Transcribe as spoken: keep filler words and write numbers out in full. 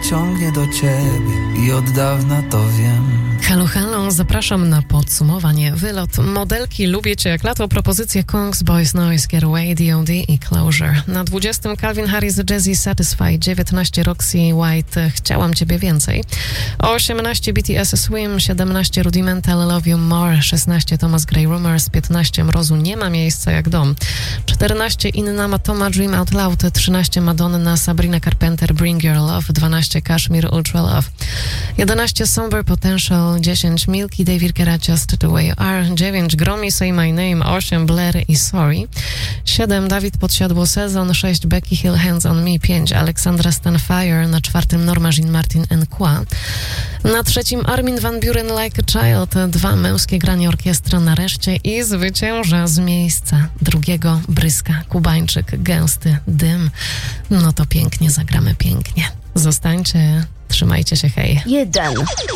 ciągnie do ciebie i od dawna to wiem. Halo, halo, zapraszam na podsumowanie. Wylot modelki Lubię Cię jak lato, propozycje Kongs, Boys Noise, Get Away, D O D i Closure. Na dwudziestym Calvin Harris, Jazzy, Satisfy, dziewiętnaście Roxy White, Chciałam Ciebie Więcej, osiemnaście B T S Swim, siedemnaście Rudimental, Love You More, szesnaście Thomas Gray Rumors, piętnaście Mrozu, Nie ma miejsca jak dom, czternaście Inna Matoma, Dream Out Loud, trzynaście Madonna, Sabrina Carpenter, Bring Your Love, dwanaście Kashmir, Ultra Love, jedenaście Somber Potential, dziesięć Milky, Dave Virkera, Just The Way You Are, dziewięć Gromi, Say My Name, osiem Blair i Sorry, siedem Dawid Podsiadło Sezon, sześć Becky Hill, Hands On Me, pięć Alexandra Stanfire, na czwartym Norma Jean Martin and Qua, na trzecim Armin van Buuren, Like a Child, dwa Męskie granie orkiestra nareszcie i zwycięża z miejsca drugiego Bryska Kubańczyk, Gęsty Dym. No to pięknie, zagramy pięknie. Zostańcie, trzymajcie się, hej. Jeden.